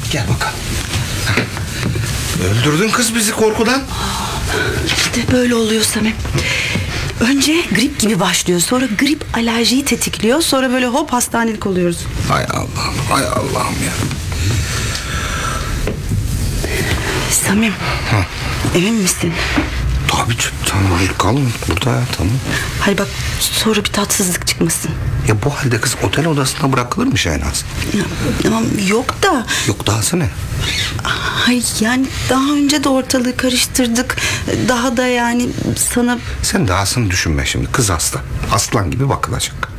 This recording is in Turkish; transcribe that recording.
Gel bakalım. Öldürdün kız bizi korkudan. İşte böyle oluyor Samim. Önce grip gibi başlıyor. Sonra grip alerjiyi tetikliyor. Sonra böyle hop hastanelik oluyoruz. Hay Allah'ım, hay Allah'ım ya. Samim. Emin misin? Tabii tamam, kalın burada ya, tamam. Hayır bak, sonra bir tatsızlık çıkmasın. Ya bu halde kız otel odasına bırakılır mı Şehnaz? Tamam, yok da. Yok dahası ne? Hayır yani daha önce de ortalığı karıştırdık. Daha da yani sana... Sen dahasını düşünme şimdi, kız hasta. Aslan gibi bakılacak.